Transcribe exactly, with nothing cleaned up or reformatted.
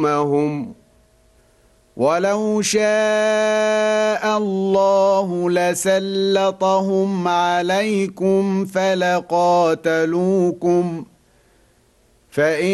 هم ولو شاء الله لسلطهم عليكم فلقاتلوكم فإن